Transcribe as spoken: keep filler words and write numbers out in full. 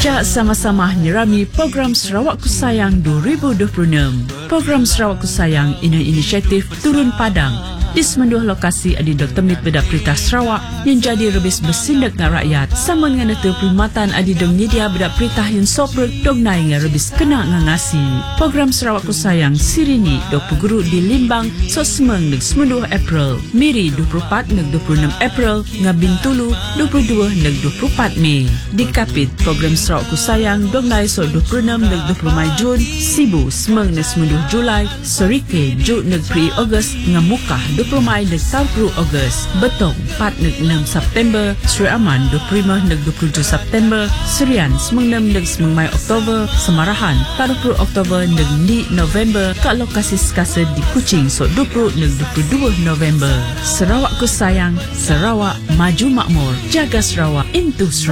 Jak sama-sama nyerami program Sarawak Ku Sayang dua ribu dua puluh enam. Program Sarawak Ku Sayang ini inisiatif Turun Padang di semenduh lokasi adi Doktor Mit Bedak Perintah Sarawak yang jadi rebis bersindak dengan rakyat sama dengan itu perkhidmatan adi dong nyedia bedak perintah yang sobrek dong naik dengan rebis kena ngangasi. Program Sarawak Ku Sayang sirini dok guru di Limbang so semeng neg semenduh April, Miri dua puluh empat neg dua puluh enam April, ngabin Tulu dua puluh dua neg dua puluh empat Mei. Di Kapit program Sarawak Ku Sayang dong naik so dua puluh enam neg dua puluh Mei Jun, Sibu semeng neg semenduh Julai, Sorike Jun neg pri Ogos ngamukah dua puluh Mei neg Sabtu Ogos, Betong empat neg enam September, Sri Aman dua puluh lima neg dua puluh tujuh September, Serian semeng enam neg semeng Mei Oktober, Semarahan empat puluh Oktober neg di November, kat lokasi sekasa di Kuching so dua puluh neg dua puluh dua November. Sarawak Ku Sayang, Sarawak maju makmur, jaga Sarawak into Sarawak.